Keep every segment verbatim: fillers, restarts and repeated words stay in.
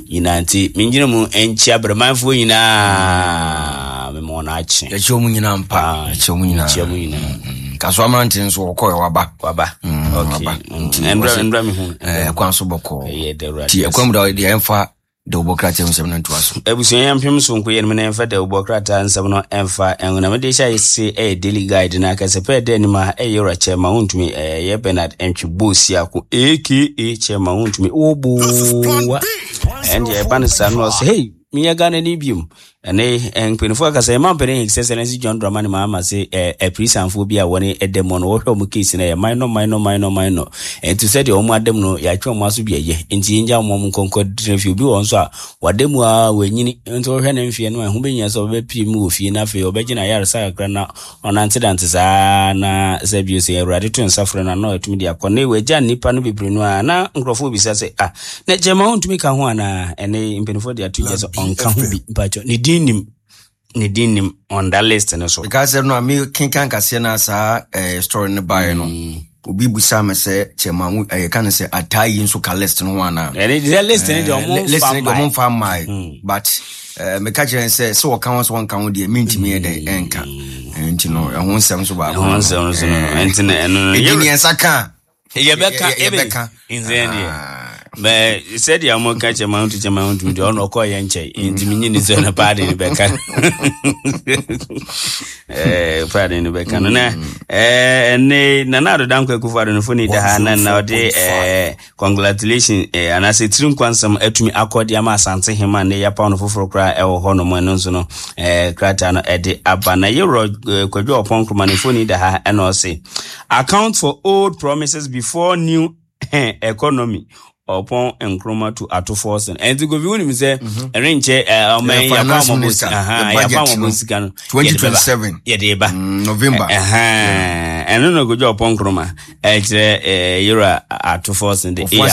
Yinanti minjina mu enchi abramanfo nyina me mo na achi e chomu nyina mpa e chomu nyina chomu nyina kaso amantin so okoy waba waba okay endra endra me hu eh kwanso boko eh de ti ekwam da de emfa de obokrata nsem na ntoaso ebusun yampem so nko yen me na emfa de obokrata nsem no emfa enuna me de sha ise e daily guide na ka se pe de ni ma e yora chema untumi eh ye Bernard Entwibosi ako aka chema untumi obo and ye banisa no say hey me ga na ni bium ene enpenfo aka say man pen excellency John Dramani Mahama say e prisanfo bi a woni edemo no wo hwe mu case na ye minor minor minor minor and to say the omo adem no ya twa mo aso bi ye nti nja mo mo konko drefi bi won so a wademu a wanyini nti wo hwe na mfie no ho benya so be pi mu ofie na fe obegina yar sa kra na on accident za na say bi say urade to nsafre na no etumi dia kɔ na we ja nipa no bibiri no a na nkrofo bi say ah na jema ho ntumi ka ho ana ene mpenfo dia to just on ka ho bi mpacho ni dinim ni dinim on that list no so because no me kinkan kase na sa eh story no buy no obi busa me say chema hu eh kan say atayi nso ka list no wana eh the list ni do mo list ni do mo fa mai but eh me ka jere say so o kan so won kan de mintimi e de enka enti no e ho nsem so ba ho nsem so no enti na eno ye ni ensaka ye beka ebe inzendi but said ya mo ka chema hu chema hu ndi ono ko ye nche enti minyi ni so na pade ni beka eh pade ni beka no na eh ne na na do dan ko ekufado no foni da ha na na ode eh congratulations eh anase trim kwansam atumi akodi ama asante hema ne ya pa no foforo kra e wo ho no mo no nso no eh krata no ede aba na yero kwadwo opon kroma ne foni da ha e no say account for old promises before new economy upon enkroma to ato force and go vi woni say enrenche o man ya pa mo bosi aha ya pa mo bosi kan twenty twenty-seven ye de ba November aha eno no go jo upon kroma e kire eh yura ato force de e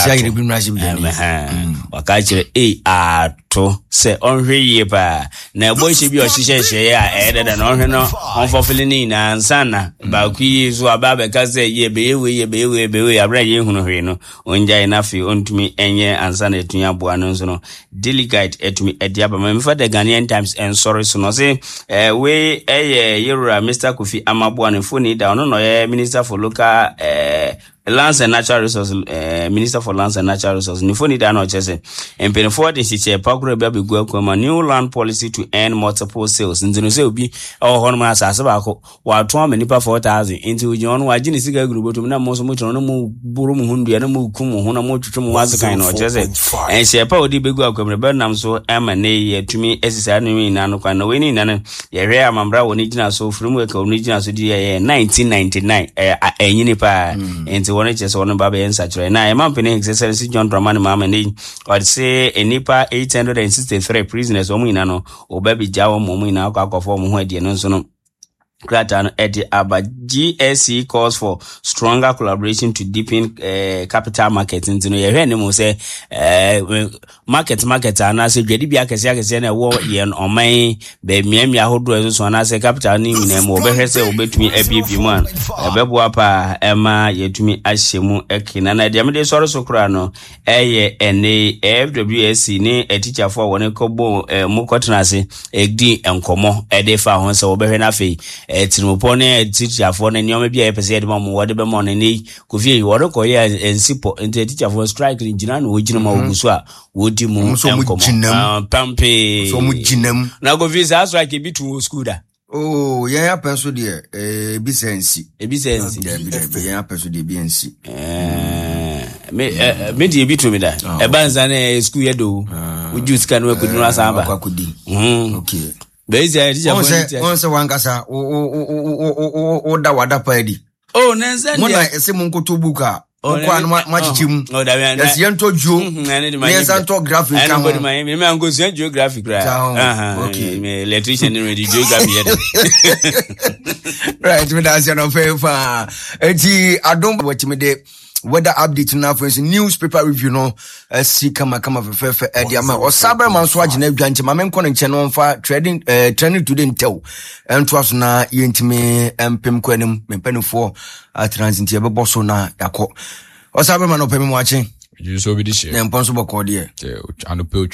aha waka kire e ato se onhwe ye ba na ebo hye bi o hye hye ya e deda na onhwe no onfofile ni na ansana ba ku yi zo aba be ka se ye be ye ye be ye be ye abra ye hunu hwe no onja na fi ontumi enye ansana etunya boa no nso no daily guide etumi ediaba ma mfa the Ghanaian Times and sorry so no say eh we eh yura Mister Kofi Amaboa ne foni da no no ye minister for local eh Lands and Natural Resources, uh, Minister for Lands and Natural Resources, Nifoni Dano Chese, and Penny Ford is a Pakura Baby Guelcom, new land policy to end multiple sales. In the Nusebi, or Honmas Asabako, while Tom and Nipa four thousand into John Wajin Siga Group to Namos Mutono, Burum Hundi, and Mukum, Honamo to Mazaka or Chese, and she a Pau di Biguacom, Bernam so M and A to me as is anime Nanokan winning and Yarea Mambra original so framework original so nineteen ninety-nine, a Yinipa, and one just one baby and such right now. A man penny excellency John Dramani Mahama ne or say a nipa eight hundred sixty-three prisoners o no o baby jawo mo mu na akwa akofo mo ho ade no so no Kratan Eddie Abba G S C calls for stronger collaboration to deepen uh, capital market. You know, you hear them say uh, market market and I say Jadi bi akese akese na wo yen on my be miamia hodo so na say capital ni na mo be hwese obetumi abiebi mu an ebebo apa ema yetumi ahyemu ekina na de amde soro so kura no eye ene F W S C ni a teacher for woni kobo mu kotnase egdi enkomo ede fa ho se wo be hwe na fe etimopo ne teacher for na nyoma bia epese de mo wode be mo ne ni Kofi wode ko ye ensipo ente teacher for strike ni jina no wogina ma oguso a wodi mu enkomo pampe so mu jinam na Kofi sa strike bi to school da oh yeah ya penso de eh bi sensi e bi sensi de ya penso de bi ensi eh me me de bi to me da e banza na school ye do woju sika no akudi no asamba akudi okay bezi ya teacher for on se wankasa o o o o da wada pa edi oh nenza mo na ese mo nkoto buka kwa no ma chichim oh da we yes yento jo yes anto graphic kan anybody my me me go see geographic right uh okay me electrician in radio geography right me da se no fe fa eti adom watime de weather update na for newspaper review no see kama kama fefe e dia ma o sabre man so agina adwanche ma men kono nche no mfa trading eh training today ntel ento aso na yentimi empem kwanim mempanifo atransinti e bebo so na yakọ o sabre man opem mo ache you so be this year na mpon so boko de e anope